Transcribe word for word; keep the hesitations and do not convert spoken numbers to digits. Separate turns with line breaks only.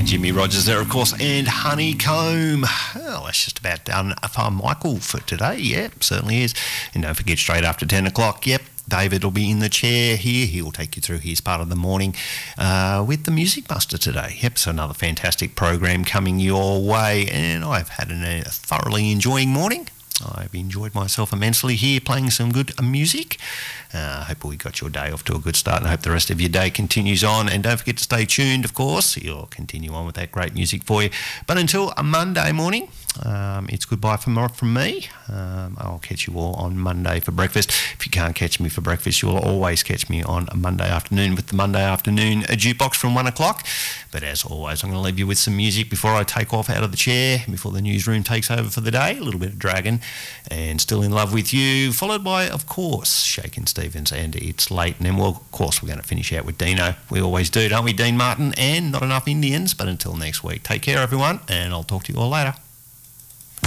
Jimmy Rogers there, of course, and Honeycomb. Well, that's just about done for Michael for today. Yep, certainly is. And don't forget, straight after ten o'clock, yep, David will be in the chair here. He will take you through his part of the morning uh, with the Music Buster today. Yep, so another fantastic program coming your way, and I've had a thoroughly enjoying morning. I've enjoyed myself immensely here playing some good music. I uh, hope we got your day off to a good start, and I hope the rest of your day continues on. And don't forget to stay tuned, of course. You'll continue on with that great music for you. But until a Monday morning, um, it's goodbye from, from me. Um, I'll catch you all on Monday for breakfast. If you can't catch me for breakfast, you'll always catch me on a Monday afternoon with the Monday afternoon jukebox from one o'clock. But as always, I'm going to leave you with some music before I take off out of the chair, before the newsroom takes over for the day. A little bit of Dragon and Still in Love with You, followed by, of course, Shakin' Stevens and It's Late. And then, well, of course, we're going to finish out with Dino. We always do, don't we, Dean Martin? And Not Enough Indians. But until next week, take care, everyone, and I'll talk to you all later.